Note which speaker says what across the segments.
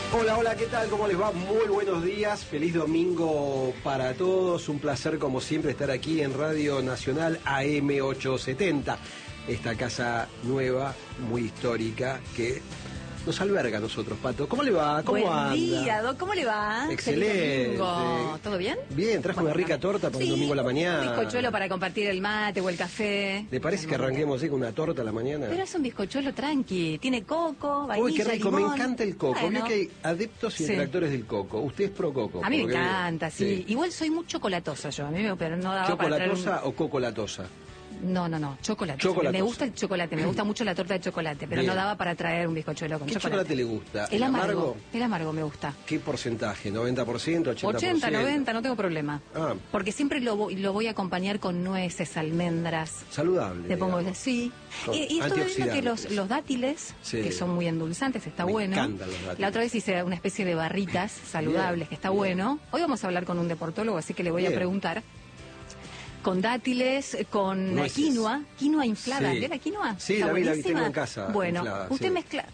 Speaker 1: Hola, hola, ¿qué tal? ¿Cómo les va? Muy buenos días, feliz domingo para todos. Un placer, como siempre, estar aquí en Radio Nacional AM870, esta casa nueva, muy histórica, que nos alberga a nosotros, Pato. ¿Cómo le va? ¿Cómo anda?
Speaker 2: Buen día, Doc, ¿cómo le va?
Speaker 1: Excelente.
Speaker 2: Feliz domingo. ¿Todo bien?
Speaker 1: Bien, trajo una rica torta para un domingo a la mañana.
Speaker 2: Un bizcochuelo para compartir el mate o el café.
Speaker 1: ¿Le parece que arranquemos así con una torta a la mañana?
Speaker 2: Pero es un bizcochuelo tranqui, tiene coco, vainilla,
Speaker 1: Uy, qué rico,
Speaker 2: limón.
Speaker 1: me encanta el coco.
Speaker 2: Bueno.
Speaker 1: Vio que hay adeptos y detractores del coco. Usted es pro coco.
Speaker 2: A mí me
Speaker 1: porque-
Speaker 2: encanta, sí. Igual soy muy chocolatosa yo, a mí pero no daba para traer
Speaker 1: ¿Chocolatosa o cocolatosa?
Speaker 2: No, chocolate.
Speaker 1: Chocolatosa.
Speaker 2: Me gusta el chocolate, me gusta mucho la torta de chocolate, pero
Speaker 1: Bien.
Speaker 2: no daba para traer un bizcochuelo con
Speaker 1: ¿Qué
Speaker 2: chocolate.
Speaker 1: chocolate le gusta?
Speaker 2: El amargo. El amargo me gusta.
Speaker 1: ¿Qué porcentaje? ¿90%? ¿80%?
Speaker 2: 80, 90, no tengo problema.
Speaker 1: Ah.
Speaker 2: Porque siempre lo voy a acompañar con nueces, almendras.
Speaker 1: Saludable.
Speaker 2: Le pongo,
Speaker 1: digamos.
Speaker 2: sí.
Speaker 1: Con
Speaker 2: Y estoy viendo que
Speaker 1: antioxidantes.
Speaker 2: los dátiles,
Speaker 1: Sí.
Speaker 2: que son muy endulzantes, está
Speaker 1: Me
Speaker 2: bueno.
Speaker 1: encantan los dátiles.
Speaker 2: La otra vez hice una especie de barritas saludables,
Speaker 1: Bien,
Speaker 2: que está
Speaker 1: bien.
Speaker 2: bueno. Hoy vamos a hablar con un deportólogo, así que le voy
Speaker 1: Bien.
Speaker 2: a preguntar. Con dátiles, con
Speaker 1: Nueces.
Speaker 2: quinoa inflada.
Speaker 1: Sí.
Speaker 2: ¿Ve la quinoa?
Speaker 1: Sí,
Speaker 2: Está
Speaker 1: la vi,
Speaker 2: buenísima.
Speaker 1: tengo en casa
Speaker 2: Bueno,
Speaker 1: inflada,
Speaker 2: usted
Speaker 1: sí.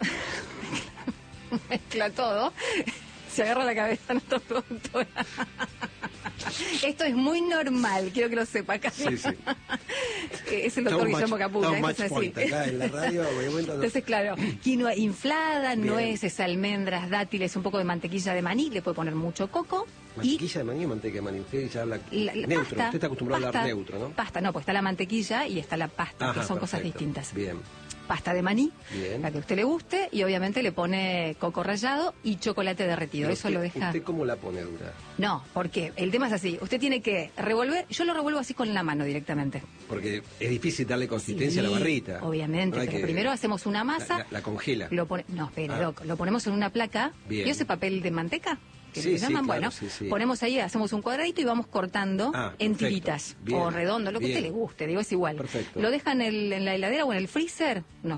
Speaker 2: mezcla todo. Se agarra la cabeza, no está doctora. Esto es muy normal, quiero que lo sepa acá.
Speaker 1: Sí, sí.
Speaker 2: Es el doctor Guillermo Capulla.
Speaker 1: Está un
Speaker 2: eso
Speaker 1: match
Speaker 2: es así.
Speaker 1: point acá en la radio. me cuenta-
Speaker 2: Entonces, claro, quinoa inflada,
Speaker 1: Bien.
Speaker 2: nueces, almendras, dátiles, un poco de mantequilla de maní, le puede poner mucho coco.
Speaker 1: ¿Mantequilla de maní o manteca de maní? Usted ya habla
Speaker 2: La
Speaker 1: neutro.
Speaker 2: pasta,
Speaker 1: Usted está acostumbrado a
Speaker 2: pasta,
Speaker 1: hablar neutro, ¿no?
Speaker 2: Pasta, no, pues está la mantequilla y está la pasta,
Speaker 1: Ajá,
Speaker 2: que son cosas
Speaker 1: perfecto.
Speaker 2: distintas.
Speaker 1: Bien.
Speaker 2: Pasta de maní,
Speaker 1: Bien.
Speaker 2: la que a usted le guste, y obviamente le pone coco rallado y chocolate derretido.
Speaker 1: Pero
Speaker 2: Eso
Speaker 1: usted-
Speaker 2: lo deja.
Speaker 1: ¿Usted cómo la pone dura?
Speaker 2: No, porque el tema es así. Usted tiene que revolver. Yo lo revuelvo así con la mano directamente.
Speaker 1: Porque es difícil darle consistencia a la
Speaker 2: Sí,
Speaker 1: barrita.
Speaker 2: obviamente,
Speaker 1: No hay
Speaker 2: pero
Speaker 1: que-
Speaker 2: primero hacemos una masa.
Speaker 1: La congela.
Speaker 2: No, espera,
Speaker 1: Ah.
Speaker 2: Doc, lo ponemos en una placa.
Speaker 1: Bien.
Speaker 2: ¿Y ese papel de manteca? Que
Speaker 1: Sí,
Speaker 2: le
Speaker 1: sí,
Speaker 2: llaman,
Speaker 1: claro,
Speaker 2: bueno,
Speaker 1: sí, sí.
Speaker 2: ponemos ahí, hacemos un cuadradito y vamos cortando
Speaker 1: Ah,
Speaker 2: en
Speaker 1: perfecto.
Speaker 2: tiritas
Speaker 1: Bien,
Speaker 2: o redondo, lo que a
Speaker 1: bien.
Speaker 2: usted le guste, digo, es igual.
Speaker 1: Perfecto.
Speaker 2: Lo deja en la heladera o en el freezer,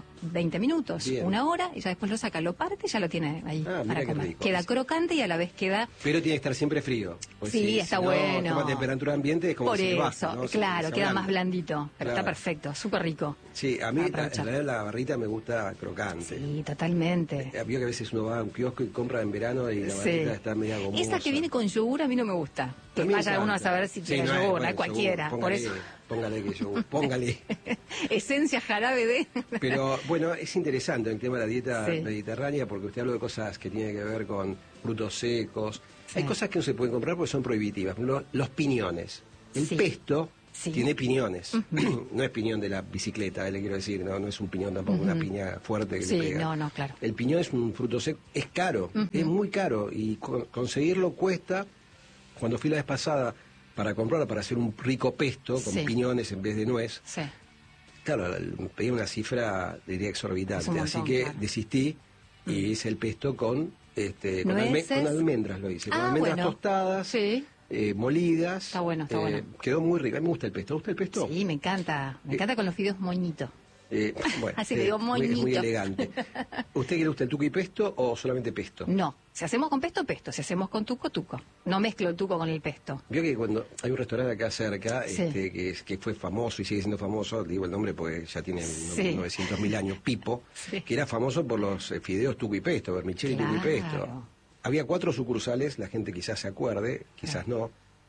Speaker 2: 20 minutos,
Speaker 1: Bien.
Speaker 2: una hora, y ya después lo saca, lo parte y ya lo tiene ahí
Speaker 1: Ah, mira
Speaker 2: para
Speaker 1: qué
Speaker 2: comer.
Speaker 1: rico.
Speaker 2: Queda
Speaker 1: Sí.
Speaker 2: crocante y a la vez queda...
Speaker 1: Pero tiene que estar siempre frío. Pues
Speaker 2: Sí, está
Speaker 1: si no,
Speaker 2: bueno.
Speaker 1: toma temperatura ambiente es como
Speaker 2: Por
Speaker 1: si
Speaker 2: eso,
Speaker 1: basta, ¿no?
Speaker 2: claro,
Speaker 1: Se
Speaker 2: queda
Speaker 1: ablanda.
Speaker 2: más blandito, pero
Speaker 1: Claro.
Speaker 2: está perfecto, súper rico.
Speaker 1: Sí, a mí
Speaker 2: Para
Speaker 1: en
Speaker 2: aprovechar.
Speaker 1: realidad la barrita me gusta crocante.
Speaker 2: Sí, totalmente.
Speaker 1: Vio que a veces uno va a un kiosco y compra en verano y la
Speaker 2: Sí.
Speaker 1: barrita está media gomosa.
Speaker 2: Esa que viene con yogur a mí no me gusta. Que
Speaker 1: A mí me
Speaker 2: vaya uno a
Speaker 1: encanta.
Speaker 2: saber si
Speaker 1: Sí,
Speaker 2: tiene
Speaker 1: no es,
Speaker 2: yogur, no
Speaker 1: bueno,
Speaker 2: es cualquiera.
Speaker 1: yogur,
Speaker 2: Por eso,
Speaker 1: Póngale que yogur, póngale.
Speaker 2: esencia jarabe de...
Speaker 1: Pero bueno, es interesante el tema de la dieta
Speaker 2: Sí.
Speaker 1: mediterránea porque usted habló de cosas que tienen que ver con frutos secos.
Speaker 2: Sí.
Speaker 1: Hay cosas que no se pueden comprar porque son prohibitivas. Por ejemplo, los piñones. El
Speaker 2: Sí.
Speaker 1: pesto
Speaker 2: Sí.
Speaker 1: tiene piñones. No es piñón de la bicicleta, le quiero decir. No es un piñón tampoco, una piña fuerte que
Speaker 2: Sí,
Speaker 1: le pega.
Speaker 2: no, claro.
Speaker 1: El piñón es un fruto seco. Es caro, es muy caro. Y conseguirlo cuesta. Cuando fui la vez pasada para comprarlo, para hacer un rico pesto con
Speaker 2: Sí.
Speaker 1: piñones en vez de nuez,
Speaker 2: Sí.
Speaker 1: claro, pedí una cifra, diría,
Speaker 2: Es
Speaker 1: exorbitante.
Speaker 2: un
Speaker 1: Así
Speaker 2: montón,
Speaker 1: que
Speaker 2: claro.
Speaker 1: desistí y hice el pesto con
Speaker 2: ¿Nueces?
Speaker 1: con almendras, lo hice. Con
Speaker 2: Ah,
Speaker 1: almendras
Speaker 2: bueno.
Speaker 1: tostadas,
Speaker 2: Sí.
Speaker 1: molidas.
Speaker 2: Está bueno, está bueno.
Speaker 1: Quedó muy rico. A mí me gusta el pesto. ¿A usted el pesto?
Speaker 2: Sí, me encanta. Me encanta con los fideos moñito.
Speaker 1: Bueno,
Speaker 2: Así le digo,
Speaker 1: es muy
Speaker 2: moñito.
Speaker 1: elegante. ¿Usted le gusta el tuco y pesto o solamente pesto?
Speaker 2: No, si hacemos con pesto, pesto. Si hacemos con tuco, tuco. No mezclo el tuco con el pesto.
Speaker 1: Vio que cuando hay un restaurante acá cerca
Speaker 2: Sí.
Speaker 1: que fue famoso y sigue siendo famoso, digo el nombre porque ya tiene
Speaker 2: Sí.
Speaker 1: 900.000 años, Pipo,
Speaker 2: Sí.
Speaker 1: que era famoso por los fideos tuco y pesto, vermicelli tuco y pesto.
Speaker 2: Claro.
Speaker 1: Había 4 sucursales, la gente quizás se acuerde, quizás no.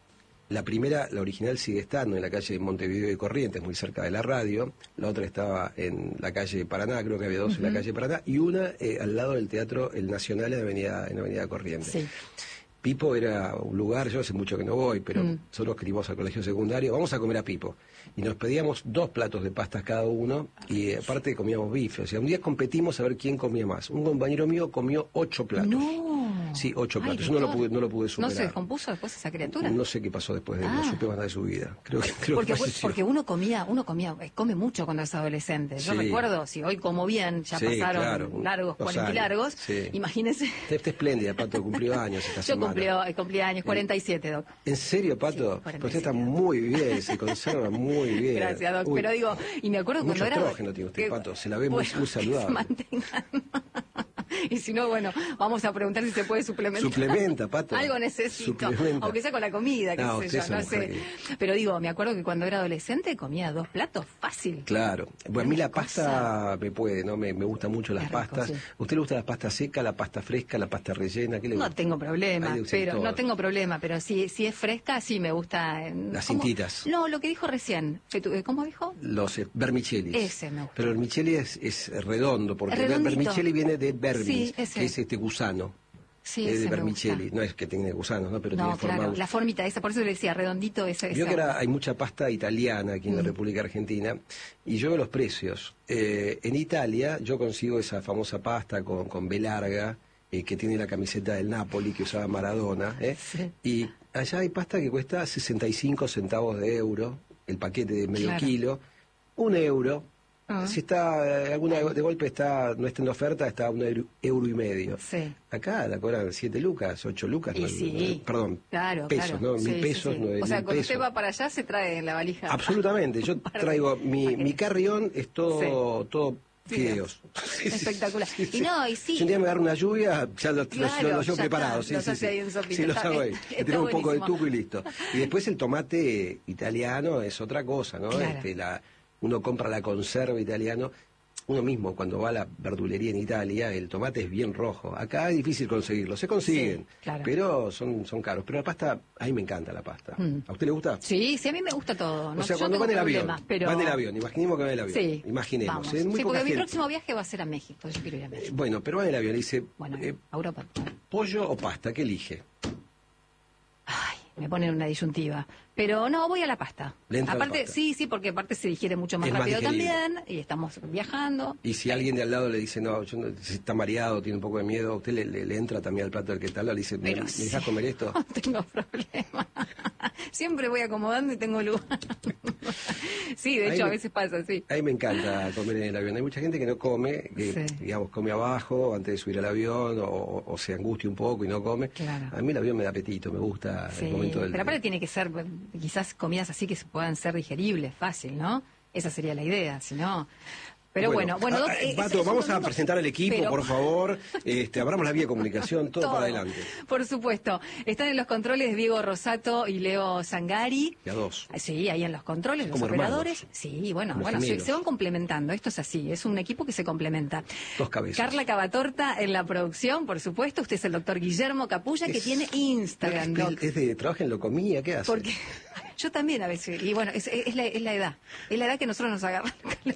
Speaker 1: La primera, la original, sigue estando en la calle Montevideo y Corrientes, muy cerca de la radio. La otra estaba en la calle Paraná, creo que había 2 en la calle Paraná, y una al lado del Teatro El Nacional en Avenida Corrientes.
Speaker 2: Sí.
Speaker 1: Pipo era un lugar, yo hace mucho que no voy, pero nosotros que íbamos al colegio secundario, vamos a comer a Pipo. Y nos pedíamos 2 platos de pastas cada uno, y aparte comíamos bife. O sea, un día competimos a ver quién comía más. Un compañero mío comió 8 platos.
Speaker 2: No.
Speaker 1: Sí, 8
Speaker 2: Ay,
Speaker 1: platos. Yo
Speaker 2: doctor.
Speaker 1: no lo pude superar.
Speaker 2: ¿No se descompuso después esa criatura?
Speaker 1: No sé qué pasó después de él, no
Speaker 2: Ah.
Speaker 1: supe más nada de su vida. Creo que
Speaker 2: Porque
Speaker 1: falleció.
Speaker 2: uno come mucho cuando es adolescente. Yo
Speaker 1: Sí.
Speaker 2: recuerdo, si hoy como bien, ya
Speaker 1: Sí,
Speaker 2: pasaron
Speaker 1: claro,
Speaker 2: largos,
Speaker 1: 2
Speaker 2: 40 y
Speaker 1: años,
Speaker 2: largos,
Speaker 1: sí.
Speaker 2: imagínese.
Speaker 1: Usted está espléndida, Pato, cumplió años esta
Speaker 2: Yo
Speaker 1: semana.
Speaker 2: cumplí años, 47, Doc.
Speaker 1: ¿En serio, Pato?
Speaker 2: Sí,
Speaker 1: Pues usted está
Speaker 2: 47.
Speaker 1: muy bien, se conserva muy bien.
Speaker 2: Gracias, Doc.
Speaker 1: Uy,
Speaker 2: Pero digo, y me acuerdo
Speaker 1: mucho
Speaker 2: cuando era...
Speaker 1: estrógeno tiene usted, Pato, se la ve muy
Speaker 2: Bueno,
Speaker 1: saludable.
Speaker 2: mantengan. Y si no, bueno, vamos a preguntar si se puede suplementar.
Speaker 1: Suplementa, Pato.
Speaker 2: Algo necesito.
Speaker 1: Suplementa.
Speaker 2: Aunque sea con la comida, qué
Speaker 1: No,
Speaker 2: sé
Speaker 1: usted
Speaker 2: yo,
Speaker 1: es
Speaker 2: no
Speaker 1: una
Speaker 2: sé.
Speaker 1: mujer
Speaker 2: Pero digo, me acuerdo que cuando era adolescente comía 2 platos fácil.
Speaker 1: Claro. Bueno, a mí la
Speaker 2: Cosa.
Speaker 1: pasta me puede, ¿no? Me gustan mucho las
Speaker 2: Es rico,
Speaker 1: pastas.
Speaker 2: sí.
Speaker 1: ¿A usted le gusta la pasta seca, la pasta fresca, la pasta rellena? ¿Qué le gusta?
Speaker 2: No tengo problema,
Speaker 1: Ahí le gustan
Speaker 2: pero
Speaker 1: todas.
Speaker 2: no tengo problema, pero si es fresca, sí me gusta.
Speaker 1: Las
Speaker 2: ¿Cómo?
Speaker 1: cintitas.
Speaker 2: No, lo que dijo recién. ¿Cómo dijo?
Speaker 1: Los vermicelli.
Speaker 2: Ese me gusta.
Speaker 1: Pero el vermicelli es redondo, porque el
Speaker 2: Redondito.
Speaker 1: vermicelli viene de vermis,
Speaker 2: Sí, ese.
Speaker 1: que es este gusano.
Speaker 2: Sí,
Speaker 1: Es
Speaker 2: ese
Speaker 1: de
Speaker 2: me
Speaker 1: vermicelli.
Speaker 2: gusta.
Speaker 1: No es que tenga gusanos, ¿no? Pero
Speaker 2: No,
Speaker 1: tiene forma.
Speaker 2: claro, la formita esa, por eso le decía, redondito ese.
Speaker 1: Vio que ahora hay mucha pasta italiana aquí en la República Argentina y yo veo los precios. En Italia yo consigo esa famosa pasta con B larga, que tiene la camiseta del Napoli que usaba Maradona.
Speaker 2: Sí.
Speaker 1: Y allá hay pasta que cuesta 65 centavos de euro, el paquete de medio
Speaker 2: Claro.
Speaker 1: kilo, 1 euro.
Speaker 2: Ah.
Speaker 1: Si está alguna de golpe no está en oferta, está a 1,5 €.
Speaker 2: Sí.
Speaker 1: Acá la cobran 7 lucas, 8 lucas,
Speaker 2: Y
Speaker 1: no,
Speaker 2: sí.
Speaker 1: perdón,
Speaker 2: Claro,
Speaker 1: pesos,
Speaker 2: claro.
Speaker 1: ¿no?
Speaker 2: Sí,
Speaker 1: 1.000
Speaker 2: sí,
Speaker 1: pesos,
Speaker 2: sí.
Speaker 1: 9.000
Speaker 2: O sea, cuando
Speaker 1: pesos.
Speaker 2: usted va para allá, se trae en la valija.
Speaker 1: Absolutamente, yo
Speaker 2: Par de
Speaker 1: traigo mi
Speaker 2: paquetes.
Speaker 1: carrión, es todo fideos. Sí, sí,
Speaker 2: Espectacular.
Speaker 1: sí, sí.
Speaker 2: Y no, y sí.
Speaker 1: Si un día me agarra una lluvia, ya lo
Speaker 2: Claro,
Speaker 1: llevo
Speaker 2: ya
Speaker 1: preparado.
Speaker 2: está,
Speaker 1: Sí,
Speaker 2: los
Speaker 1: sí,
Speaker 2: hace
Speaker 1: sí.
Speaker 2: ahí en sopita.
Speaker 1: Sí, los
Speaker 2: Está-
Speaker 1: hago ahí.
Speaker 2: está
Speaker 1: Le tengo un poco de
Speaker 2: buenísimo.
Speaker 1: tuco y listo. Y después el tomate italiano es otra cosa, ¿no?
Speaker 2: Claro.
Speaker 1: Uno compra la conserva italiano. Uno mismo, cuando va a la verdulería en Italia, el tomate es bien rojo. Acá es difícil conseguirlo. Se consiguen,
Speaker 2: Sí, claro.
Speaker 1: pero son caros. Pero la pasta, a mí me encanta la pasta. ¿A usted le gusta?
Speaker 2: Sí, sí, a mí me gusta todo. No,
Speaker 1: O sea,
Speaker 2: yo
Speaker 1: cuando
Speaker 2: tengo
Speaker 1: va en el avión,
Speaker 2: problemas, pero...
Speaker 1: va en el avión, imaginemos que va en el avión.
Speaker 2: Sí,
Speaker 1: Imaginemos.
Speaker 2: vamos.
Speaker 1: Muy
Speaker 2: Sí,
Speaker 1: poca
Speaker 2: porque mi
Speaker 1: gente.
Speaker 2: próximo viaje va a ser a México. Yo quiero ir a México.
Speaker 1: Bueno, pero va en el avión y dice,
Speaker 2: Bueno, a Europa.
Speaker 1: ¿pollo o pasta? ¿Qué elige?
Speaker 2: Ay, me ponen una disyuntiva. Pero no, voy a la pasta.
Speaker 1: Le entra la
Speaker 2: Aparte,
Speaker 1: pasta.
Speaker 2: sí, porque aparte se digiere mucho más
Speaker 1: Es más
Speaker 2: rápido
Speaker 1: digerible.
Speaker 2: también. Y estamos viajando.
Speaker 1: Y si alguien de al lado le dice, no, si está mareado, tiene un poco de miedo, ¿a usted le entra también al plato del que tal? Le dice, ¿me
Speaker 2: Pero
Speaker 1: dejas comer esto?
Speaker 2: No tengo problema. Siempre voy acomodando y tengo lugar. Sí, de
Speaker 1: Ahí
Speaker 2: hecho, a
Speaker 1: me-
Speaker 2: veces pasa así.
Speaker 1: A mí me encanta comer en el avión. Hay mucha gente que no come, que
Speaker 2: Sí.
Speaker 1: digamos come abajo antes de subir al avión o se angustia un poco y no come.
Speaker 2: Claro.
Speaker 1: A mí el avión me da apetito, me gusta
Speaker 2: Sí,
Speaker 1: el momento del...
Speaker 2: pero aparte tiene que ser quizás comidas así que puedan ser digeribles, fácil, ¿no? Esa sería la idea, si no... Pero bueno, Doc,
Speaker 1: Pato,
Speaker 2: es un
Speaker 1: vamos a
Speaker 2: conjunto-
Speaker 1: presentar al equipo,
Speaker 2: pero-
Speaker 1: por favor. Abramos la vía de comunicación, todo para adelante.
Speaker 2: Por supuesto. Están en los controles Diego Rosato y Leo Zangari.
Speaker 1: Y a dos.
Speaker 2: Sí, ahí en los controles, los
Speaker 1: Como
Speaker 2: operadores.
Speaker 1: hermanos.
Speaker 2: Sí, bueno,
Speaker 1: Como
Speaker 2: se
Speaker 1: gemelos.
Speaker 2: van complementando. Esto es así, es un equipo que se complementa.
Speaker 1: Dos cabezas.
Speaker 2: Carla Cavatorta en la producción, por supuesto. Usted es el doctor Guillermo Capulla, que tiene Instagram, Doc.
Speaker 1: Trabaja en Locomía, ¿qué hace?
Speaker 2: Porque yo también a veces, y bueno, es la edad. Es la edad que nosotros nos agarran.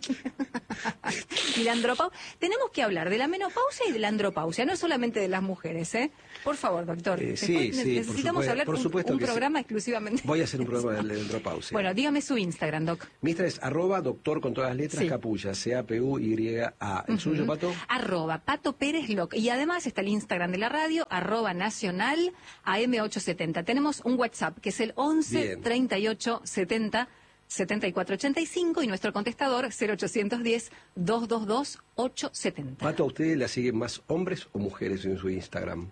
Speaker 2: Y la andropausia. Tenemos que hablar de la menopausia y de la andropausia, no solamente de las mujeres, ¿eh? Por favor, doctor.
Speaker 1: Sí,
Speaker 2: Después
Speaker 1: sí,
Speaker 2: necesitamos hablar
Speaker 1: por
Speaker 2: un
Speaker 1: supuesto que sí.
Speaker 2: programa exclusivamente.
Speaker 1: Voy a hacer un programa de andropausia.
Speaker 2: Bueno, dígame su Instagram, Doc.
Speaker 1: Mi Instagram es @doctor con todas las letras,
Speaker 2: Sí.
Speaker 1: Capulla, CAPUYA. ¿El suyo, Pato?
Speaker 2: @Pato Pérez Loc. Y además está el Instagram de la radio, @nacional AM870. Tenemos un WhatsApp que es el 11
Speaker 1: Bien.
Speaker 2: 38 70 7485 y nuestro contestador 0810 222 870.
Speaker 1: Pato, ¿a usted la siguen más hombres o mujeres en su Instagram?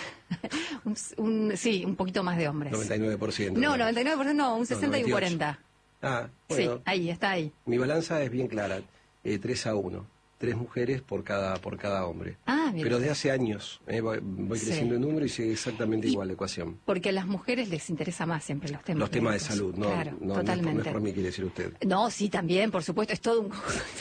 Speaker 2: Sí, un poquito más de hombres.
Speaker 1: 99%.
Speaker 2: No, 99% no, un 60 y un
Speaker 1: 98.
Speaker 2: 40.
Speaker 1: Ah,
Speaker 2: Sí,
Speaker 1: bueno.
Speaker 2: ahí, está ahí.
Speaker 1: Mi balanza es bien clara, 3-1. 3 mujeres por cada hombre.
Speaker 2: Ah, mira.
Speaker 1: Pero de hace años, voy
Speaker 2: Sí.
Speaker 1: creciendo en número y sigue exactamente
Speaker 2: Y-
Speaker 1: igual la ecuación.
Speaker 2: Porque a las mujeres les interesa más siempre los temas
Speaker 1: Los temas de
Speaker 2: médicos.
Speaker 1: salud, no,
Speaker 2: Claro,
Speaker 1: no
Speaker 2: totalmente.
Speaker 1: es por mí, quiere decir usted.
Speaker 2: No, sí, también, por supuesto, es todo un...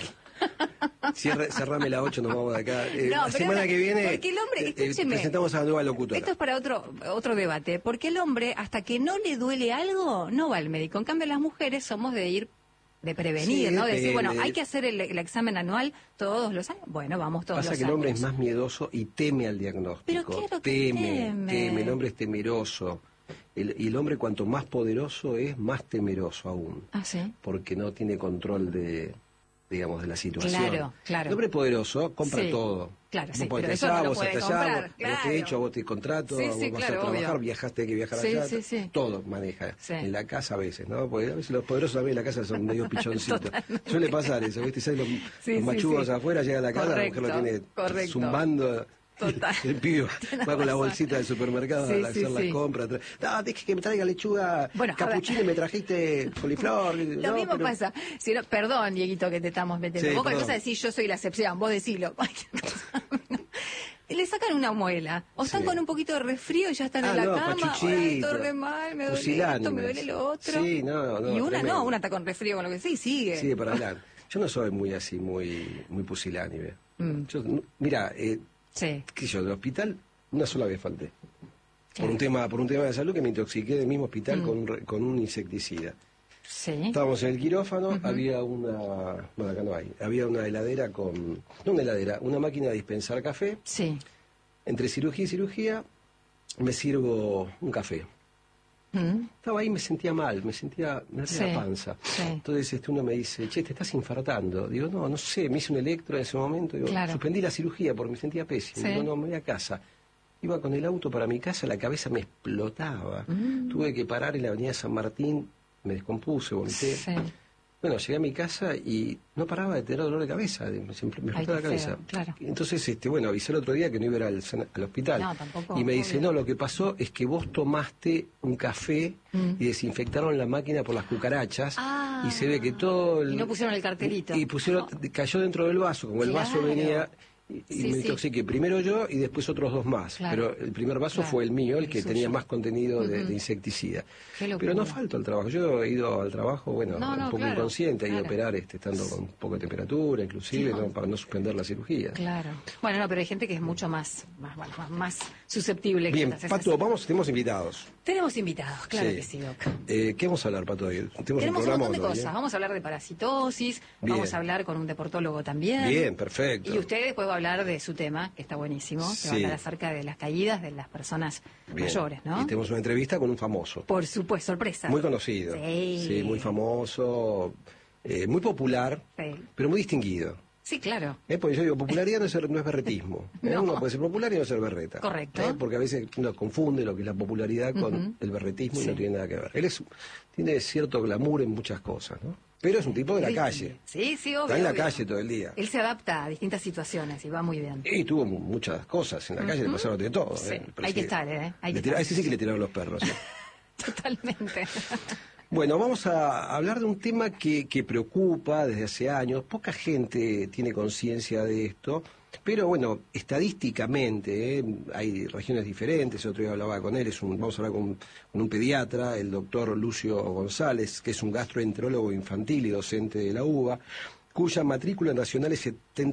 Speaker 1: Cerrame la 8, nos vamos de acá.
Speaker 2: No,
Speaker 1: La
Speaker 2: pero
Speaker 1: semana que viene
Speaker 2: porque el hombre, escúcheme,
Speaker 1: presentamos a la nueva locutora.
Speaker 2: Esto es para otro debate, porque el hombre, hasta que no le duele algo, no va al médico. En cambio, las mujeres somos de ir, de prevenir,
Speaker 1: Sí,
Speaker 2: ¿no? De decir,
Speaker 1: depende.
Speaker 2: bueno, hay que hacer el examen anual todos los años. Bueno, vamos todos
Speaker 1: Pasa
Speaker 2: los
Speaker 1: que el hombre
Speaker 2: años.
Speaker 1: es más miedoso y teme al diagnóstico.
Speaker 2: Pero claro que teme.
Speaker 1: El hombre es temeroso. Y el hombre cuanto más poderoso es, más temeroso aún.
Speaker 2: Ah, sí.
Speaker 1: Porque no tiene control de la situación.
Speaker 2: Claro, claro.
Speaker 1: El hombre poderoso compra
Speaker 2: Sí,
Speaker 1: todo.
Speaker 2: claro,
Speaker 1: Vos
Speaker 2: sí,
Speaker 1: podés
Speaker 2: pero
Speaker 1: estar
Speaker 2: eso
Speaker 1: allá,
Speaker 2: no lo
Speaker 1: vos
Speaker 2: puede
Speaker 1: estás allá,
Speaker 2: comprar,
Speaker 1: vos te
Speaker 2: claro.
Speaker 1: echo, a vos te contrato,
Speaker 2: Sí,
Speaker 1: vos
Speaker 2: sí,
Speaker 1: vas
Speaker 2: claro,
Speaker 1: a trabajar,
Speaker 2: obvio.
Speaker 1: viajaste, hay que viajar
Speaker 2: Sí,
Speaker 1: allá.
Speaker 2: sí, sí.
Speaker 1: Todo maneja.
Speaker 2: Sí.
Speaker 1: En la casa a veces, ¿no? Porque a veces los poderosos también en la casa son medio pichoncitos. Suele pasar eso, ¿viste? ¿Sabes? Los
Speaker 2: Sí,
Speaker 1: machugos
Speaker 2: sí.
Speaker 1: afuera, llega a la casa, la mujer lo
Speaker 2: Correcto,
Speaker 1: tiene
Speaker 2: correcto.
Speaker 1: zumbando.
Speaker 2: Total.
Speaker 1: El pibe
Speaker 2: Tiene
Speaker 1: va con la
Speaker 2: razón.
Speaker 1: bolsita del supermercado
Speaker 2: Sí,
Speaker 1: a
Speaker 2: sí,
Speaker 1: hacer las
Speaker 2: sí.
Speaker 1: compras. No, deje que me traiga lechuga
Speaker 2: Bueno, a
Speaker 1: capuchino y me trajiste coliflor.
Speaker 2: Lo mismo pasa. Si no, perdón, Dieguito, que te estamos metiendo.
Speaker 1: Sí,
Speaker 2: Vos con la
Speaker 1: perdón.
Speaker 2: cosa decís, yo soy la excepción, vos decilo. le sacan una muela. O están
Speaker 1: Sí.
Speaker 2: con un poquito de resfrío y ya están en la cama.
Speaker 1: pachuchito,
Speaker 2: Ay, estoy re mal, me duele esto, me duele lo otro.
Speaker 1: Sí, no,
Speaker 2: y una
Speaker 1: tremendo.
Speaker 2: no, una está con resfrío con lo que sí, sigue.
Speaker 1: Sigue para adelante. Yo no soy muy así, muy pusilánime. Yo, mira,
Speaker 2: Sí.
Speaker 1: qué sé yo, del hospital una sola vez falté.
Speaker 2: Claro.
Speaker 1: Por un tema de salud que me intoxiqué del mismo hospital con un insecticida.
Speaker 2: Sí.
Speaker 1: Estábamos en el quirófano, había una... Bueno, acá no hay. Había una heladera con... No una heladera, una máquina de dispensar café.
Speaker 2: Sí.
Speaker 1: Entre cirugía y cirugía me sirvo un café. Estaba ahí, me sentía mal, me ardía
Speaker 2: Sí,
Speaker 1: la panza.
Speaker 2: sí.
Speaker 1: Entonces uno me dice, che, te estás infartando. Digo, no sé, me hice un electro en ese momento. Digo,
Speaker 2: Claro.
Speaker 1: suspendí la cirugía porque me sentía pésimo.
Speaker 2: Sí.
Speaker 1: Digo, no, me voy a casa. Iba con el auto para mi casa, la cabeza me explotaba. Tuve que parar en la avenida San Martín, me descompuse, vomité.
Speaker 2: Sí.
Speaker 1: Bueno, llegué a mi casa y no paraba de tener dolor de cabeza, siempre me
Speaker 2: Ay,
Speaker 1: explotaba la
Speaker 2: qué
Speaker 1: cabeza.
Speaker 2: feo, claro.
Speaker 1: Entonces, bueno, avisé el otro día que no iba a ir al hospital.
Speaker 2: No, tampoco,
Speaker 1: Y me dice,
Speaker 2: obvio.
Speaker 1: no, lo que pasó es que vos tomaste un café y desinfectaron la máquina por las cucarachas
Speaker 2: Ah.
Speaker 1: y se ve que todo...
Speaker 2: Y no pusieron el cartelito.
Speaker 1: Y pusieron, cayó dentro del vaso, como el vaso
Speaker 2: Claro.
Speaker 1: venía... Y
Speaker 2: Sí,
Speaker 1: me
Speaker 2: sí.
Speaker 1: intoxiqué primero yo y después otros dos más.
Speaker 2: Claro.
Speaker 1: Pero el primer vaso
Speaker 2: Claro,
Speaker 1: fue el mío, el
Speaker 2: el
Speaker 1: que
Speaker 2: suyo.
Speaker 1: tenía más contenido de insecticida.
Speaker 2: Qué locura.
Speaker 1: Pero no falto al trabajo. Yo he ido al trabajo, bueno,
Speaker 2: No,
Speaker 1: un poco
Speaker 2: claro,
Speaker 1: inconsciente, he ido a
Speaker 2: claro.
Speaker 1: operar estando con un poco de temperatura, inclusive,
Speaker 2: Sí.
Speaker 1: ¿no? Para no suspender la cirugía.
Speaker 2: Claro. Bueno, no, pero hay gente que es mucho más susceptible.
Speaker 1: Bien,
Speaker 2: que otras.
Speaker 1: Pato, tenemos invitados.
Speaker 2: Tenemos invitados, claro
Speaker 1: Sí.
Speaker 2: que sí, Doc.
Speaker 1: ¿Qué vamos a hablar, Pato, hoy?
Speaker 2: Tenemos un montón de
Speaker 1: hoy,
Speaker 2: cosas.
Speaker 1: ¿eh?
Speaker 2: Vamos a hablar de parasitosis,
Speaker 1: Bien.
Speaker 2: vamos a hablar con un deportólogo también.
Speaker 1: Bien, perfecto.
Speaker 2: Y usted después va a hablar de su tema, que está buenísimo, que va a
Speaker 1: Sí.
Speaker 2: hablar acerca de las caídas de las personas
Speaker 1: Bien.
Speaker 2: mayores, ¿no?
Speaker 1: Y tenemos una entrevista con un famoso.
Speaker 2: Por supuesto, sorpresa.
Speaker 1: Muy conocido.
Speaker 2: Sí.
Speaker 1: Muy famoso, muy popular,
Speaker 2: Sí.
Speaker 1: pero muy distinguido.
Speaker 2: Sí, claro.
Speaker 1: Porque yo digo, popularidad no es berretismo.
Speaker 2: No.
Speaker 1: Uno puede ser popular y no ser berreta.
Speaker 2: Correcto.
Speaker 1: Porque a veces uno confunde lo que es la popularidad con el berretismo y
Speaker 2: Sí.
Speaker 1: no tiene nada que ver. Él tiene cierto glamour en muchas cosas, ¿no? Pero es un tipo de la calle.
Speaker 2: Sí, sí, obvio.
Speaker 1: Está en la
Speaker 2: obvio.
Speaker 1: calle todo el día.
Speaker 2: Él se adapta a distintas situaciones y va muy bien.
Speaker 1: Y tuvo muchas cosas en la calle, le pasaron de todo.
Speaker 2: Sí,
Speaker 1: Pero
Speaker 2: hay que estar, ¿eh? Hay que
Speaker 1: A ese sí que le tiraron los perros. ¿eh?
Speaker 2: Totalmente.
Speaker 1: Bueno, vamos a hablar de un tema que preocupa desde hace años. Poca gente tiene conciencia de esto, pero bueno, estadísticamente hay regiones diferentes. El otro día hablaba con él, vamos a hablar con un pediatra, el doctor Lucio González, que es un gastroenterólogo infantil y docente de la UBA, cuya matrícula nacional es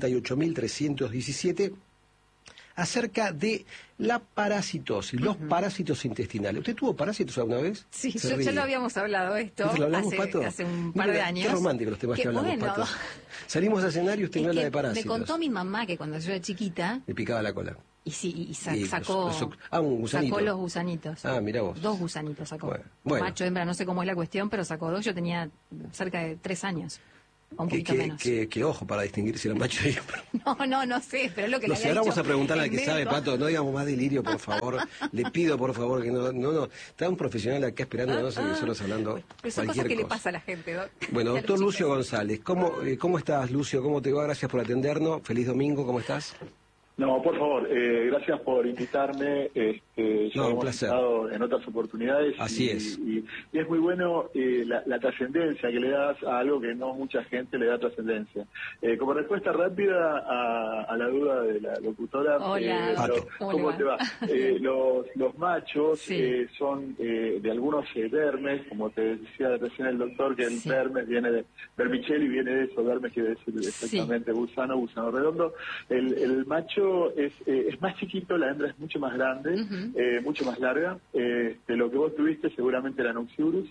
Speaker 1: 78.317, acerca de la parasitosis, los parásitos intestinales. ¿Usted tuvo parásitos alguna vez?
Speaker 2: Sí,
Speaker 1: Se
Speaker 2: ya
Speaker 1: ríe.
Speaker 2: lo habíamos hablado esto
Speaker 1: ¿Lo hablamos, Pato?
Speaker 2: hace un par de
Speaker 1: Mira,
Speaker 2: años.
Speaker 1: Qué románticos los temas que hablamos,
Speaker 2: bueno,
Speaker 1: Pato. Salimos a cenar y usted me
Speaker 2: es
Speaker 1: habla
Speaker 2: que
Speaker 1: de parásitos.
Speaker 2: me contó mi mamá que cuando yo era chiquita,
Speaker 1: Le picaba la cola.
Speaker 2: y sí,
Speaker 1: Y
Speaker 2: sacó,
Speaker 1: un gusanito.
Speaker 2: sacó los gusanitos.
Speaker 1: Ah, mirá vos.
Speaker 2: 2 gusanitos sacó.
Speaker 1: Bueno.
Speaker 2: Macho, hembra, no sé cómo es la cuestión, pero sacó 2. Yo tenía cerca de 3 años. O un poquito menos.
Speaker 1: Que ojo para distinguir si era macho o hembra.
Speaker 2: No sé, pero es lo que
Speaker 1: No
Speaker 2: le
Speaker 1: sé,
Speaker 2: había
Speaker 1: ahora vamos
Speaker 2: dicho
Speaker 1: a preguntarle al
Speaker 2: el
Speaker 1: que sabe,
Speaker 2: médico.
Speaker 1: Pato, no digamos más delirio, por favor. Le pido, por favor, que no. Está un profesional acá esperando, no sé, nosotros hablando
Speaker 2: Pero son
Speaker 1: cualquier
Speaker 2: cosas que le
Speaker 1: cosa.
Speaker 2: pasa a la gente, Doc.
Speaker 1: Bueno,
Speaker 2: A los
Speaker 1: doctor Lucio
Speaker 2: chicos.
Speaker 1: González, ¿cómo estás, Lucio? ¿Cómo te va? Gracias por atendernos. Feliz domingo, ¿cómo estás?
Speaker 3: No, por favor, gracias por invitarme. Ya
Speaker 1: un
Speaker 3: hemos
Speaker 1: placer.
Speaker 3: estado en otras oportunidades.
Speaker 1: Así
Speaker 3: y,
Speaker 1: es.
Speaker 3: Y es muy bueno la trascendencia que le das a algo que no mucha gente le da trascendencia. Como respuesta rápida a la duda de la locutora.
Speaker 2: Hola.
Speaker 1: Pato.
Speaker 3: ¿Cómo te va? Los machos
Speaker 2: Sí.
Speaker 3: son de algunos vermes, como te decía recién el doctor, que el
Speaker 2: Sí.
Speaker 3: vermes viene de vermicelli, viene de eso, vermes quiere decir exactamente gusano redondo. El macho es más chiquito, la hembra es mucho más grande, mucho más larga. Lo que vos tuviste seguramente era Noxiurus.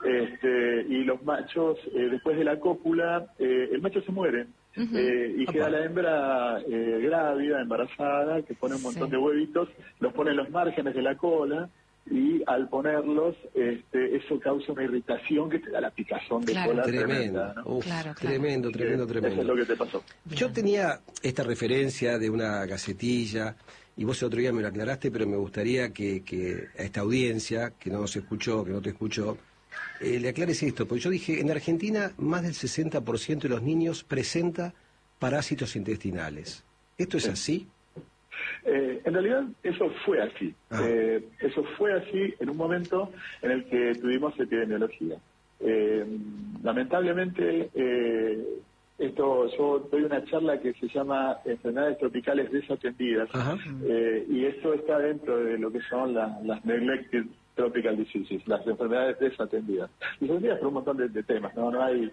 Speaker 3: Y los machos, después de la cópula, el macho se muere. Y queda la hembra grávida, embarazada, que pone un montón de huevitos, los pone en los márgenes de la cola, y al ponerlos, eso causa una irritación que te da la picazón de
Speaker 2: Claro.
Speaker 3: cola
Speaker 1: Tremendo.
Speaker 3: tremenda, ¿no?
Speaker 1: Uf,
Speaker 2: Claro.
Speaker 1: Tremendo.
Speaker 3: Eso es lo que te pasó.
Speaker 1: Yo tenía esta referencia de una gacetilla, y vos el otro día me lo aclaraste, pero me gustaría que a esta audiencia, que no nos escuchó, que no te escuchó, le aclares esto, porque yo dije, en Argentina más del 60% de los niños presenta parásitos intestinales. ¿Esto es así?
Speaker 3: En realidad eso fue así.
Speaker 1: Ah.
Speaker 3: Eso fue así en un momento en el que tuvimos epidemiología. Lamentablemente Yo doy una charla que se llama Enfermedades Tropicales Desatendidas, y esto está dentro de lo que son las Neglected Tropical Diseases, las enfermedades desatendidas. Desatendidas por un montón de temas, ¿no? No hay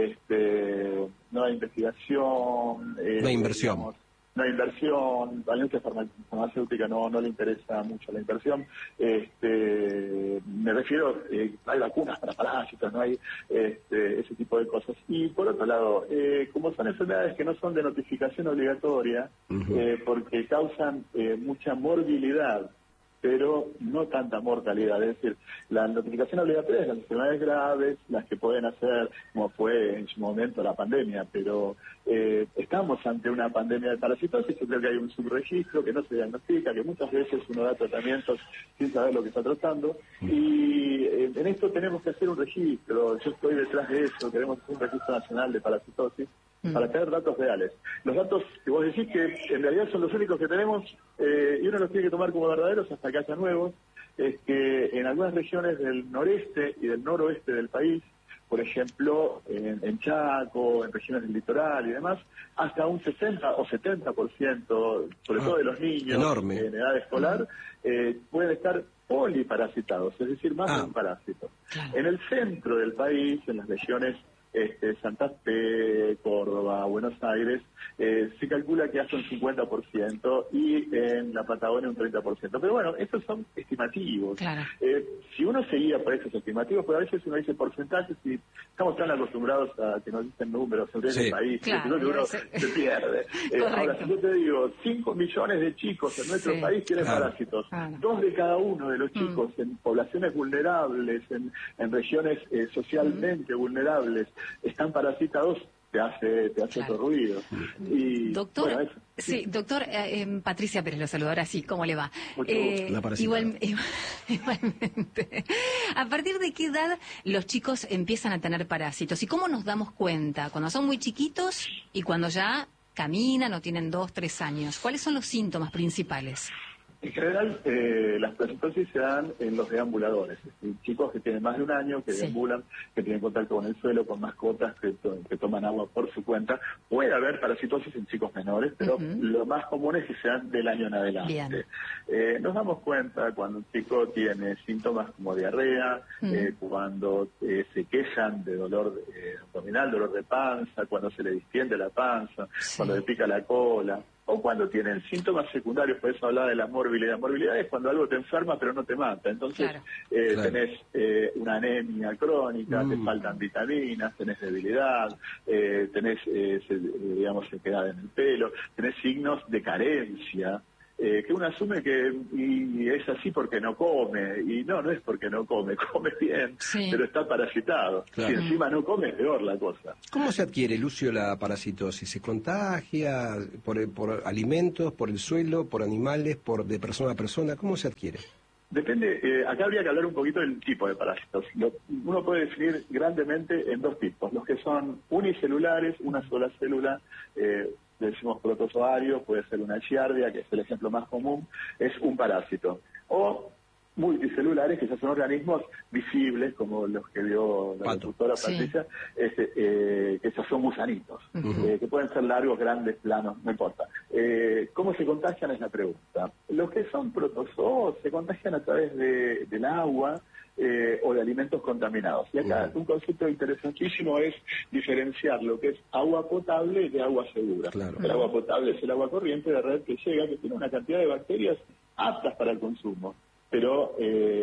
Speaker 3: investigación,
Speaker 1: no hay inversión.
Speaker 3: Digamos, no hay inversión, a la industria farmacéutica no le interesa mucho la inversión. Me refiero, no hay vacunas para parásitos, no hay ese tipo de cosas. Y por otro lado, como son enfermedades que no son de notificación obligatoria, porque causan mucha morbilidad, pero no tanta mortalidad. Es decir, la notificación obligatoria es las enfermedades graves, las que pueden hacer, como fue en su momento la pandemia, pero estamos ante una pandemia de parasitosis. Yo creo que hay un subregistro que no se diagnostica, que muchas veces uno da tratamientos sin saber lo que está tratando, y en esto tenemos que hacer un registro. Yo estoy detrás de eso, queremos hacer un registro nacional de parasitosis, para tener datos reales. Los datos que vos decís que en realidad son los únicos que tenemos, y uno los tiene que tomar como verdaderos hasta que haya nuevos, es que en algunas regiones del noreste y del noroeste del país, por ejemplo, en Chaco, en regiones del litoral y demás, hasta un 60 o 70%, sobre todo de los niños
Speaker 1: enorme.
Speaker 3: En edad escolar, pueden estar poliparasitados, es decir, más de un parásito. En el centro del país, en las regiones Santa Fe, Córdoba, Buenos Aires, se calcula que hace un 50% y en la Patagonia un 30%. Pero bueno, estos son estimativos. Claro. Si uno seguía por esos estimativos, pues a veces uno dice porcentajes y estamos tan acostumbrados a que nos dicen números sobre ese país, que uno se pierde. Ahora, si yo te digo, 5 millones de chicos en nuestro país tienen parásitos, 2 de cada uno de los chicos en poblaciones vulnerables, en regiones socialmente vulnerables, están parasitados, te hace otro ruido. Y,
Speaker 2: doctor, bueno, sí, doctor, Patricia Pérez lo saludo, ahora sí, ¿cómo le va? Igualmente. ¿A partir de qué edad los chicos empiezan a tener parásitos? ¿Y cómo nos damos cuenta? Cuando son muy chiquitos y cuando ya caminan o tienen 2, 3 años. ¿Cuáles son los síntomas principales?
Speaker 3: En general, las parasitosis se dan en los deambuladores, es decir, chicos que tienen más de un año, que deambulan, que tienen contacto con el suelo, con mascotas, que toman agua por su cuenta. Puede haber parasitosis en chicos menores, pero lo más común es que sean del año en adelante. Nos damos cuenta cuando un chico tiene síntomas como diarrea, cuando se quejan de dolor abdominal, dolor de panza, cuando se le distiende la panza, cuando le pica la cola, o cuando tienen síntomas secundarios. Por eso hablaba de la morbilidad. Morbilidad es cuando algo te enferma pero no te mata. Entonces tenés una anemia crónica, te faltan vitaminas, tenés debilidad, tenés sequedad en el pelo, tenés signos de carencia, que uno asume que y es así porque no come, y no es porque no come bien, pero está parasitado. Si encima no come, es peor la cosa.
Speaker 1: ¿Cómo se adquiere, Lucio, la parasitosis? ¿Se contagia por alimentos, por el suelo, por animales, de persona a persona? ¿Cómo se adquiere?
Speaker 3: Depende, acá habría que hablar un poquito del tipo de parásitos. Uno puede definir grandemente en 2 tipos, los que son unicelulares, una sola célula, decimos protozoario, puede ser una giardia, que es el ejemplo más común, es un parásito. O multicelulares, que ya son organismos visibles, como los que vio la doctora Patricia, que esos son gusanitos, que pueden ser largos, grandes, planos, no importa. ¿Cómo se contagian es la pregunta? Los que son protozoos se contagian a través del agua, o de alimentos contaminados. Y acá un concepto interesantísimo es diferenciar lo que es agua potable de agua segura. El agua potable es el agua corriente de red que llega, que tiene una cantidad de bacterias aptas para el consumo, pero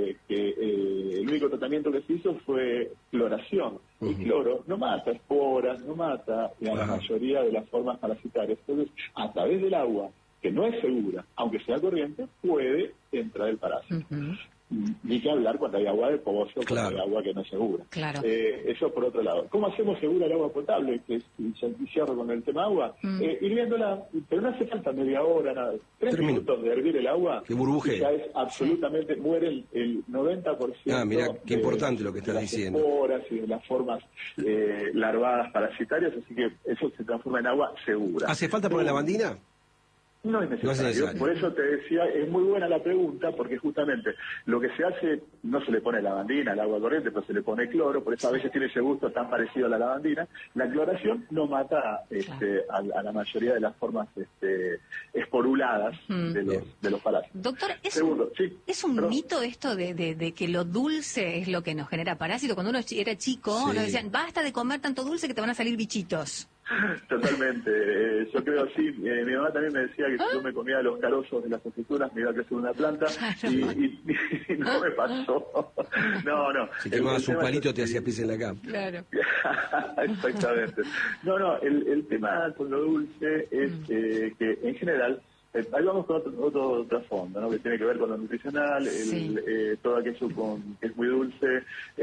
Speaker 3: el único tratamiento que se hizo fue cloración. El cloro no mata esporas, no mata la mayoría de las formas parasitarias. Entonces, a través del agua, que no es segura, aunque sea corriente, puede entrar el parásito. Ni que hablar cuando hay agua de pozo, cuando hay agua que no es segura. Eso por otro lado. ¿Cómo hacemos segura el agua potable? Que cierro con el tema agua. Hirviéndola, pero no hace falta media hora, nada. 3 minutos de hervir el agua.
Speaker 1: Que burbujee.
Speaker 3: Y ya es absolutamente, muere el 90%.
Speaker 1: Mirá, qué importante lo que estás diciendo.
Speaker 3: De las esporas y de las formas larvadas parasitarias, así que eso se transforma en agua segura.
Speaker 1: ¿Hace falta poner lavandina?
Speaker 3: No es necesario.
Speaker 1: No es necesario.
Speaker 3: Por eso te decía, es muy buena la pregunta, porque justamente lo que se hace, no se le pone lavandina al agua corriente, pero se le pone cloro, por eso a veces tiene ese gusto tan parecido a la lavandina. La cloración no mata a la mayoría de las formas esporuladas de los parásitos.
Speaker 2: Doctor,
Speaker 3: Segundo,
Speaker 2: ¿es un mito esto de que lo dulce es lo que nos genera parásitos? Cuando uno era chico, nos decían, basta de comer tanto dulce que te van a salir bichitos.
Speaker 3: Totalmente, yo creo así. Mi mamá también me decía que si yo me comía los carozos de las aceitunas me iba a crecer una planta, y no me pasó. No.
Speaker 1: Si te tomabas un palito te hacía pis en la cama.
Speaker 2: Claro.
Speaker 3: Exactamente. No, el tema con lo dulce es que en general, ahí vamos con otro trasfondo, ¿no? Que tiene que ver con lo nutricional, todo aquello que es muy dulce,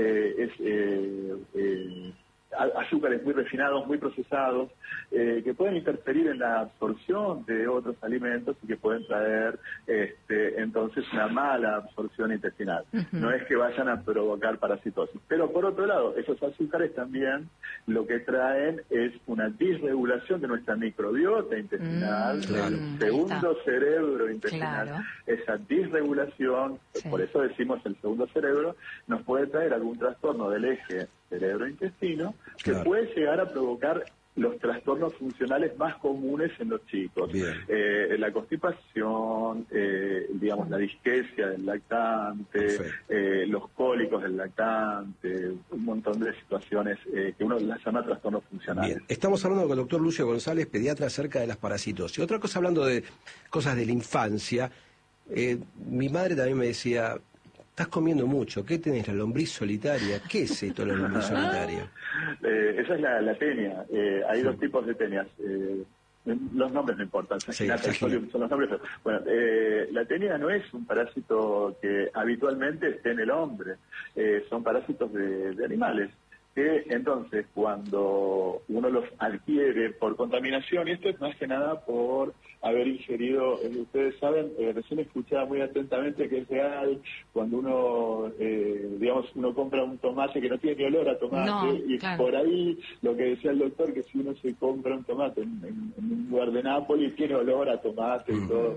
Speaker 3: azúcares muy refinados, muy procesados, que pueden interferir en la absorción de otros alimentos y que pueden traer entonces una mala absorción intestinal. No es que vayan a provocar parasitosis. Pero por otro lado, esos azúcares también lo que traen es una disregulación de nuestra microbiota intestinal, del segundo cerebro intestinal. Claro. Esa disregulación, por eso decimos el segundo cerebro, nos puede traer algún trastorno del eje cerebro-intestino, que puede llegar a provocar los trastornos funcionales más comunes en los chicos. La constipación, digamos, la disquesia del lactante, los cólicos del lactante, un montón de situaciones que uno las llama trastornos funcionales.
Speaker 1: Bien, estamos hablando con el doctor Lucio González, pediatra, acerca de las parasitosis. Otra cosa, hablando de cosas de la infancia, mi madre también me decía, estás comiendo mucho, ¿qué tenés, la lombriz solitaria? ¿Qué es esto, la lombriz solitaria?
Speaker 3: Esa es la tenia. Hay dos tipos de tenias. Los nombres no importan, son los nombres. Bueno, la tenia no es un parásito que habitualmente esté en el hombre, son parásitos de animales. Que entonces cuando uno los adquiere por contaminación, y esto es más que nada por haber ingerido, ustedes saben, recién escuchaba muy atentamente que es real, cuando uno, uno compra un tomate que no tiene ni olor a tomate, por ahí lo que decía el doctor, que si uno se compra un tomate en un lugar de Nápoles, tiene olor a tomate y todo.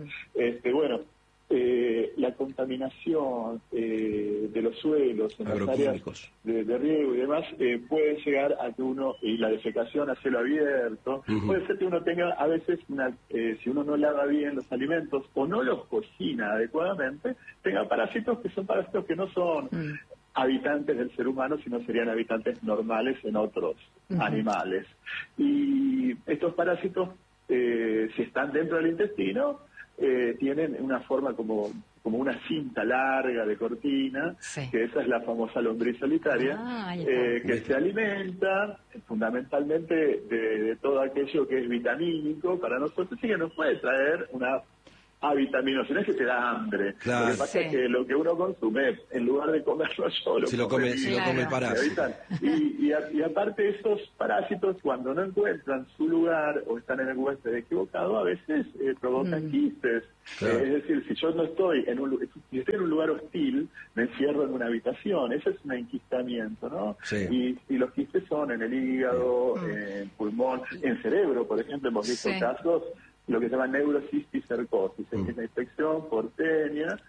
Speaker 3: La contaminación de los suelos en las áreas de riego y demás puede llegar a que uno, y la defecación a cielo abierto, puede ser que uno tenga a veces, si uno no lava bien los alimentos o no los cocina adecuadamente, tenga parásitos que son parásitos que no son habitantes del ser humano, sino serían habitantes normales en otros animales. Y estos parásitos, si están dentro del intestino, tienen una forma como una cinta larga de cortina, que esa es la famosa lombriz solitaria, que se alimenta fundamentalmente de todo aquello que es vitamínico para nosotros y que nos puede traer una vitaminosis, no es que te da hambre. Lo que pasa es que lo que uno consume, en lugar de comerlo solo,
Speaker 1: lo come el parásito.
Speaker 3: Y aparte esos parásitos, cuando no encuentran su lugar o están en el huésped equivocado, a veces provocan quistes. Es decir, si yo no estoy si estoy en un lugar hostil, me encierro en una habitación, eso es un enquistamiento, ¿no? Y los quistes son en el hígado, en pulmón, en cerebro, por ejemplo, hemos visto casos, lo que se llama neurocisticercosis, que es una infección por tenia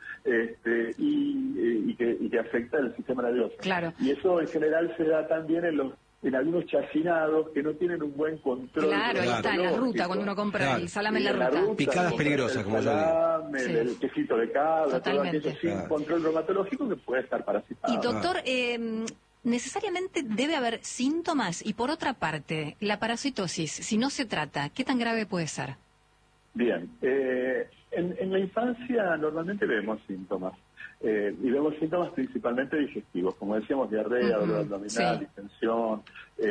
Speaker 3: y que afecta el sistema nervioso. Y eso en general se da también en algunos chacinados que no tienen un buen control.
Speaker 2: Ahí está, en la ruta, cuando uno compra el salame en la ruta.
Speaker 1: Picadas peligrosas, como yo digo.
Speaker 3: El quesito de cabra, todo aquello sin control reumatológico que puede estar parasitado.
Speaker 2: Y doctor, necesariamente debe haber síntomas. Y por otra parte, la parasitosis, si no se trata, ¿qué tan grave puede ser?
Speaker 3: Bien, en la infancia normalmente vemos síntomas, y vemos síntomas principalmente digestivos, como decíamos, diarrea, dolor abdominal, distensión,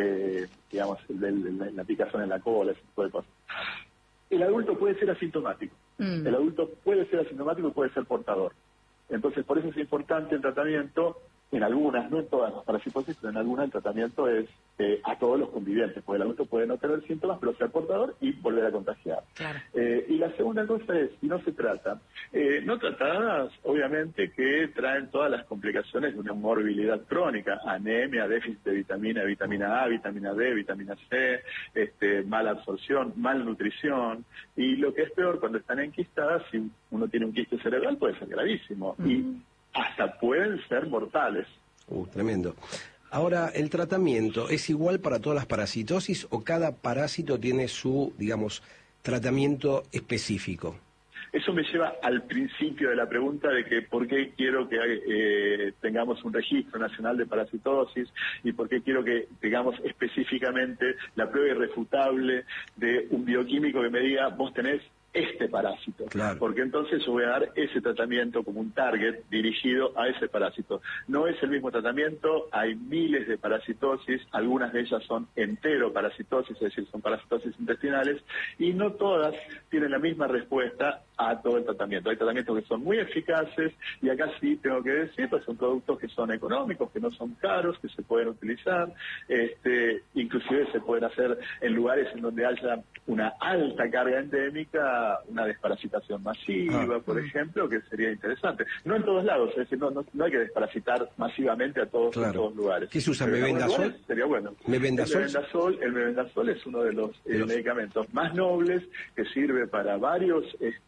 Speaker 3: la picazón en la cola, ese tipo de cosas. El adulto puede ser asintomático, y puede ser portador. Entonces, por eso es importante el tratamiento en algunas, no en todas las parasitosis, pero en algunas el tratamiento es a todos los convivientes, porque el adulto puede no tener síntomas, pero ser portador y volver a contagiar.
Speaker 2: Claro.
Speaker 3: Y la segunda cosa es, si no se trata, no tratadas, obviamente, que traen todas las complicaciones de una morbilidad crónica, anemia, déficit de vitamina A, vitamina D, vitamina C, mala absorción, malnutrición, y lo que es peor, cuando están enquistadas, si uno tiene un quiste cerebral puede ser gravísimo, y hasta pueden ser mortales.
Speaker 1: Tremendo. Ahora, ¿el tratamiento es igual para todas las parasitosis o cada parásito tiene su, digamos, tratamiento específico?
Speaker 3: Eso me lleva al principio de la pregunta de que por qué quiero que tengamos un registro nacional de parasitosis y por qué quiero que tengamos específicamente la prueba irrefutable de un bioquímico que me diga, vos tenés este parásito,
Speaker 1: claro.
Speaker 3: Porque entonces yo voy a dar ese tratamiento como un target dirigido a ese parásito. No es el mismo tratamiento, hay miles de parasitosis, algunas de ellas son enteroparasitosis, es decir, son parasitosis intestinales, y no todas tienen la misma respuesta a todo el tratamiento. Hay tratamientos que son muy eficaces, y acá sí tengo que decir, pues son productos que son económicos, que no son caros, que se pueden utilizar, inclusive se pueden hacer en lugares en donde haya una alta carga endémica, una desparasitación masiva, por ejemplo, que sería interesante. No en todos lados, es decir, no hay que desparasitar masivamente a todos, claro. En todos lugares.
Speaker 1: ¿Qué se usa? ¿Mebendazol?
Speaker 3: Sería bueno.
Speaker 1: ¿Mebendazol?
Speaker 3: El mebendazol es uno de los medicamentos más nobles que sirve para varios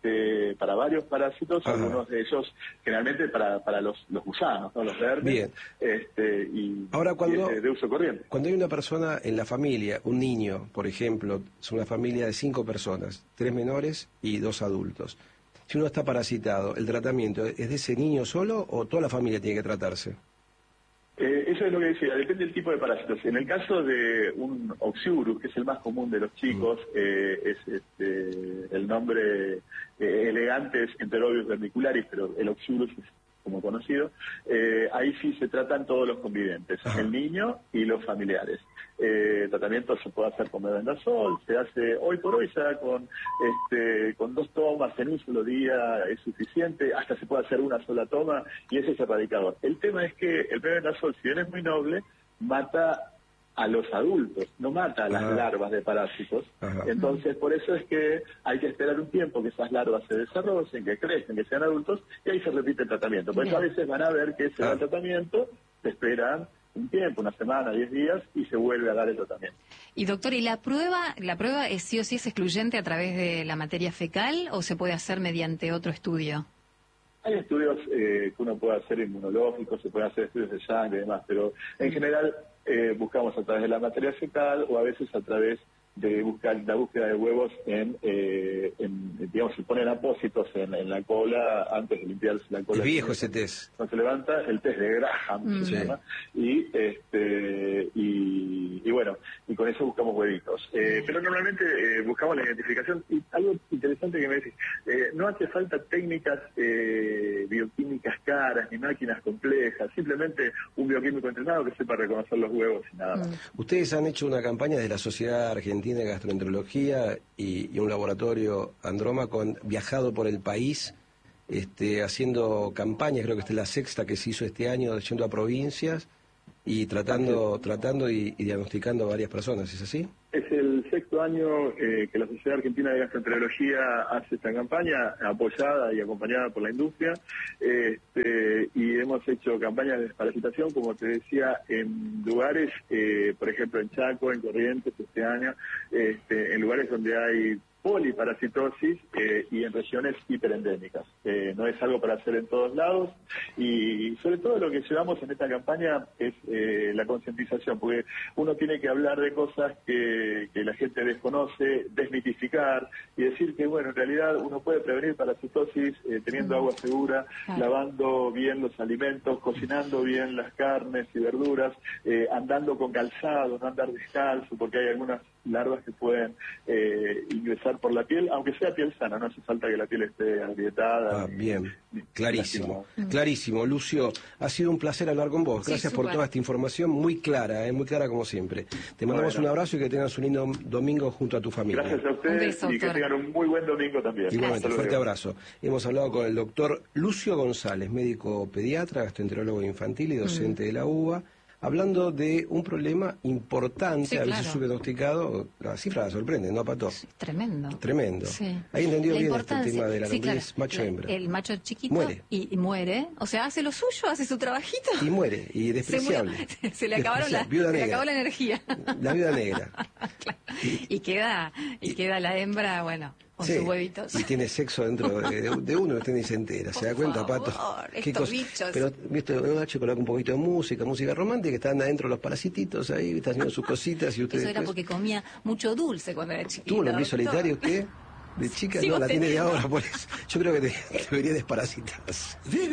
Speaker 3: parásitos, algunos de ellos generalmente para los gusanos, ¿no? Los verdes.
Speaker 1: Bien.
Speaker 3: Y
Speaker 1: ahora,
Speaker 3: de uso corriente.
Speaker 1: Cuando hay una persona en la familia, un niño, por ejemplo, es una familia de 5 personas, 3 menores y 2 adultos. Si uno está parasitado, ¿el tratamiento es de ese niño solo o toda la familia tiene que tratarse?
Speaker 3: Eso es lo que decía, depende del tipo de parásitos. En el caso de un Oxyurus, que es el más común de los chicos, el nombre elegante es Enterobius vermicularis, pero el Oxyurus es como conocido, ahí sí se tratan todos los convivientes, el niño y los familiares. Tratamiento se puede hacer con mebendazol, se hace hoy por hoy ya con 2 tomas en un solo día es suficiente, hasta se puede hacer una sola toma y ese es erradicador. El tema es que el mebendazol, si bien es muy noble, mata a los adultos, no mata a las larvas de parásitos. Entonces, por eso es que hay que esperar un tiempo que esas larvas se desarrollen, que crezcan, que sean adultos, y ahí se repite el tratamiento. Por eso a veces van a ver que ese tratamiento, se esperan un tiempo, una semana, 10 días, y se vuelve a dar el tratamiento.
Speaker 2: Y doctor, ¿y la prueba es sí o sí es excluyente a través de la materia fecal o se puede hacer mediante otro estudio?
Speaker 3: Hay estudios que uno puede hacer inmunológicos, se pueden hacer estudios de sangre y demás, pero en general buscamos a través de la materia fecal o a veces a través de la búsqueda de huevos digamos, se ponen apósitos en la cola antes de limpiarse la cola.
Speaker 1: Es viejo ese test.
Speaker 3: Cuando se levanta, el test de Graham se llama, y bueno, y con eso buscamos huevitos. Pero normalmente buscamos la identificación, y algo interesante que me decís, no hace falta técnicas bioquímicas caras, ni máquinas complejas, simplemente un bioquímico entrenado que sepa reconocer los huevos y nada más.
Speaker 1: Ustedes han hecho una campaña de la Sociedad Argentina de Gastroenterología y un laboratorio Androma viajado por el país haciendo campañas, creo que esta es la 6ª que se hizo este año, yendo a provincias y tratando y diagnosticando a varias personas, ¿es así?
Speaker 3: Es el 6º año que la Sociedad Argentina de Gastroenterología hace esta campaña, apoyada y acompañada por la industria, y hemos hecho campañas de desparasitación, como te decía, en lugares, por ejemplo en Chaco, en Corrientes este año, en lugares donde hay poliparasitosis y en regiones hiperendémicas. No es algo para hacer en todos lados, y sobre todo lo que llevamos en esta campaña es la concientización, porque uno tiene que hablar de cosas que la gente desconoce, desmitificar y decir que, bueno, en realidad uno puede prevenir parasitosis teniendo agua segura, lavando bien los alimentos, cocinando bien las carnes y verduras, andando con calzado, no andar descalzo, porque hay algunas larvas que pueden ingresar por la piel, aunque sea piel sana, no hace falta que la piel esté agrietada.
Speaker 1: Bien. Clarísimo, clarísimo. Lucio, ha sido un placer hablar con vos. Gracias por toda esta información muy clara como siempre. Te mandamos un abrazo y que tengas un lindo domingo junto a tu familia.
Speaker 3: Gracias a ustedes y que tengan un muy buen domingo también.
Speaker 1: Igualmente, fuerte abrazo. Hemos hablado con el doctor Lucio González, médico pediatra, gastroenterólogo infantil y docente de la UBA, hablando de un problema importante, a veces subdiagnosticado. La cifra la sorprende, ¿no, Pato?
Speaker 2: Sí, tremendo.
Speaker 1: Tremendo.
Speaker 2: Sí.
Speaker 1: Ahí entendió bien este tema de la lombriz macho-hembra.
Speaker 2: El macho chiquito
Speaker 1: muere.
Speaker 2: Y muere, o sea, hace lo suyo, hace su trabajito.
Speaker 1: Y muere, y despreciable.
Speaker 2: Se le acabaron se le acabó la energía.
Speaker 1: La viuda negra.
Speaker 2: Claro. Y queda la hembra, bueno, con sus huevitos.
Speaker 1: Y tiene sexo dentro de uno, usted ni se entera. ¿Se da cuenta, Pato?
Speaker 2: ¿Qué cosa? Bichos.
Speaker 1: Pero, viste, un H coloca un poquito de música romántica, que están adentro los parasititos ahí, están haciendo sus cositas y usted.
Speaker 2: Eso era porque comía mucho dulce cuando era chiquito.
Speaker 1: ¿Tuvo lombriz solitario usted? De chica, no, la tiene de ahora, por eso. Yo creo que debería desparasitarse.